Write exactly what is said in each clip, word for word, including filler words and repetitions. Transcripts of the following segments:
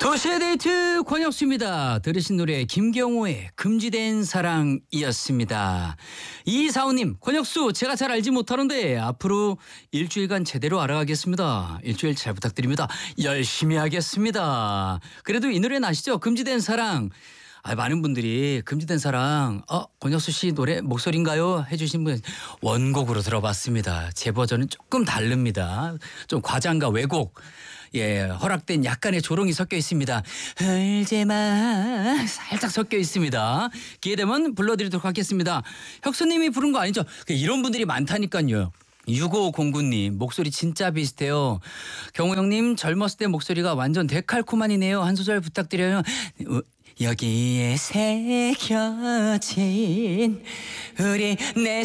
도시의 데이트 권혁수입니다. 들으신 노래 김경호의 금지된 사랑이었습니다. 이사오님, 권혁수 제가 잘 알지 못하는데 앞으로 일주일간 제대로 알아가겠습니다. 일주일 잘 부탁드립니다. 열심히 하겠습니다. 그래도 이 노래는 아시죠? 금지된 사랑. 아, 많은 분들이 금지된 사랑, 어, 권혁수 씨 노래 목소리인가요? 해주신 분 원곡으로 들어봤습니다. 제 버전은 조금 다릅니다. 좀 과장과 왜곡, 예, 허락된 약간의 조롱이 섞여 있습니다. 흘제마 살짝 섞여 있습니다. 기회되면 불러드리도록 하겠습니다. 혁수님이 부른 거 아니죠? 이런 분들이 많다니까요. 육오공구님 목소리 진짜 비슷해요. 경호 형님 젊었을 때 목소리가 완전 데칼코마니네요. 한 소절 부탁드려요. 여기에 새겨진 우리 내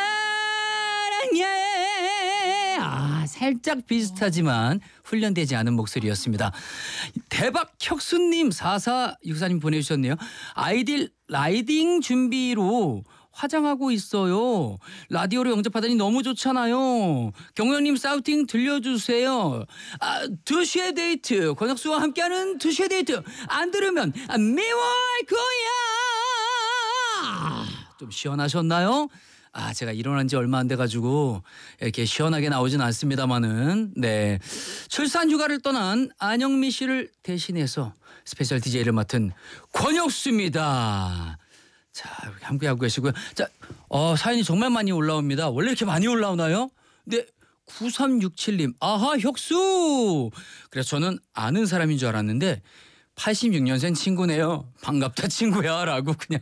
사랑에. 아, 살짝 비슷하지만 훈련되지 않은 목소리였습니다. 대박 혁수님 사사육사님 보내주셨네요. 아이들 라이딩 준비로 화장하고 있어요. 라디오로 영접하다니 너무 좋잖아요. 경호님 사우팅 들려주세요. 아, 두시의 데이트 권혁수와 함께하는 두시의 데이트 안 들으면 미워할 거야. 좀 시원하셨나요? 아, 제가 일어난 지 얼마 안 돼가지고 이렇게 시원하게 나오진 않습니다만은, 네, 출산 휴가를 떠난 안영미 씨를 대신해서 스페셜 디제이를 맡은 권혁수입니다. 자, 함께하고 계시고요. 자, 어, 사연이 정말 많이 올라옵니다. 원래 이렇게 많이 올라오나요? 네, 구삼육칠님. 아하, 혁수. 그래서 저는 아는 사람인 줄 알았는데 팔십육 년생 친구네요. 반갑다 친구야 라고 그냥.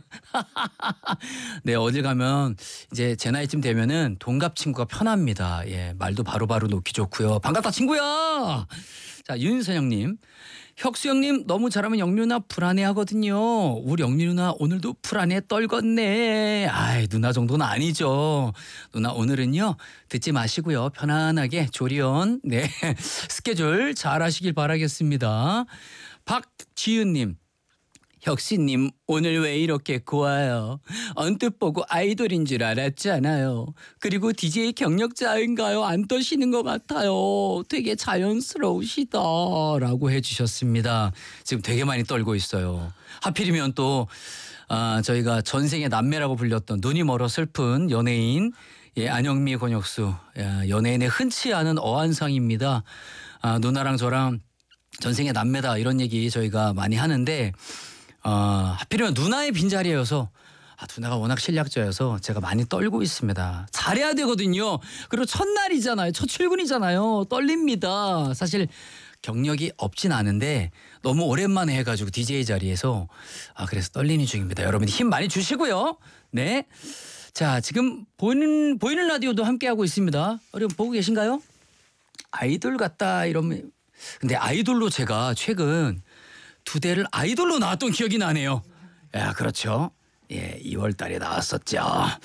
네, 어딜 가면 이제 제 나이쯤 되면은 동갑 친구가 편합니다. 예, 말도 바로바로 놓기 좋고요. 반갑다 친구야. 자, 윤선영님. 혁수 형님 너무 잘하면 영미 누나 불안해하거든요. 우리 영미 누나 오늘도 불안해 떨궜네. 아이, 누나 정도는 아니죠. 누나 오늘은요 듣지 마시고요 편안하게 조리원, 네, 스케줄 잘 하시길 바라겠습니다. 박지윤님. 혁수님 오늘 왜 이렇게 고와요? 언뜻 보고 아이돌인 줄 알았잖아요. 그리고 디제이 경력자인가요? 안 떠시는 것 같아요. 되게 자연스러우시다 라고 해주셨습니다. 지금 되게 많이 떨고 있어요. 하필이면 또 아, 저희가 전생의 남매라고 불렸던 눈이 멀어 슬픈 연예인, 예, 안영미 권혁수, 야, 연예인의 흔치 않은 어한상입니다. 아, 누나랑 저랑 전생의 남매다 이런 얘기 저희가 많이 하는데 어, 하필이면 누나의 빈자리여서, 아, 누나가 워낙 실력자여서 제가 많이 떨고 있습니다. 잘해야 되거든요. 그리고 첫날이잖아요. 첫 출근이잖아요. 떨립니다. 사실 경력이 없진 않은데 너무 오랜만에 해가지고 디제이 자리에서, 아, 그래서 떨리는 중입니다. 여러분 힘 많이 주시고요. 네. 자, 지금 보이는, 보이는 라디오도 함께하고 있습니다. 여러분 보고 계신가요? 아이돌 같다 이러면. 근데 아이돌로 제가 최근 두 대를 아이돌로 나왔던 기억이 나네요. 야, 그렇죠. 예, 이월 달에 나왔었죠.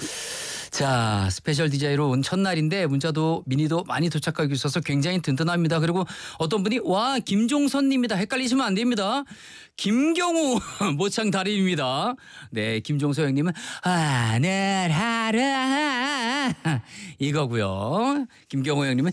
자, 스페셜 디제이로 온 첫날인데 문자도 미니도 많이 도착하고 있어서 굉장히 든든합니다. 그리고 어떤 분이 와 김종선님이다 헷갈리시면 안 됩니다. 김경호 모창 달인입니다. 네, 김종서 형님은 하늘하라 이거고요. 김경호 형님은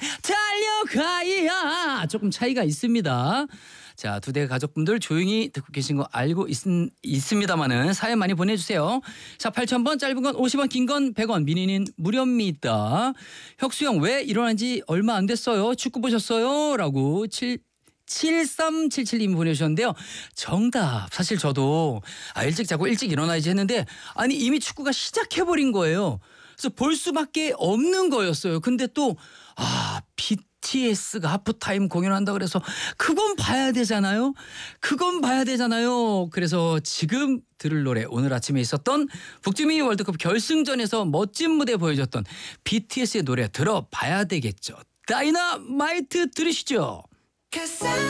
달려가야 조금 차이가 있습니다. 자, 두 대 가족분들 조용히 듣고 계신 거 알고 있, 있습니다만은 사연 많이 보내주세요. 자, 팔천 번 짧은 건 오십 원, 긴 건 백 원, 미니는 무료입니다. 혁수 형 왜 일어난 지 얼마 안 됐어요? 축구 보셨어요? 라고 칠삼칠칠님 보내주셨는데요. 정답. 사실 저도 아, 일찍 자고 일찍 일어나야지 했는데 아니 이미 축구가 시작해버린 거예요. 그래서 볼 수밖에 없는 거였어요. 근데 또 아, 비티에스가 하프타임 공연한다 그래서 그건 봐야 되잖아요. 그건 봐야 되잖아요. 그래서 지금 들을 노래 오늘 아침에 있었던 북중미 월드컵 결승전에서 멋진 무대 보여줬던 비티에스의 노래 들어봐야 되겠죠. 다이너마이트 들으시죠.